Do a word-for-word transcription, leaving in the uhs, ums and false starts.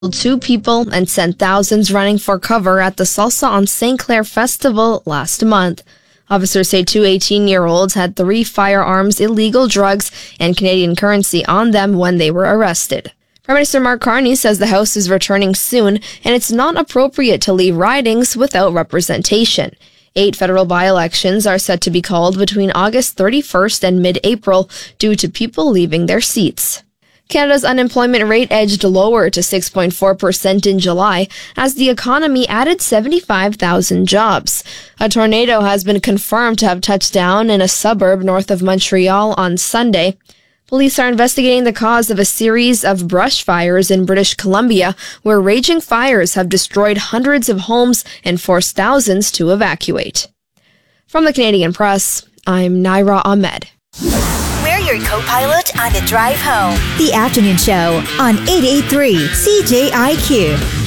two people and sent thousands running for cover at the Salsa on Saint Clair Festival last month. Officers say two eighteen-year-olds had three firearms, illegal drugs, and Canadian currency on them when they were arrested. Prime Minister Mark Carney says the House is returning soon, and it's not appropriate to leave ridings without representation. Eight federal by-elections are set to be called between August thirty-first and mid-April due to people leaving their seats. Canada's unemployment rate edged lower to six point four percent in July as the economy added seventy-five thousand jobs. A tornado has been confirmed to have touched down in a suburb north of Montreal on Sunday. Police are investigating the cause of a series of brush fires in British Columbia, where raging fires have destroyed hundreds of homes and forced thousands to evacuate. From the Canadian Press, I'm Naira Ahmed. We're your co-pilot on the drive home. The Afternoon Show on eight eighty-three C J I Q.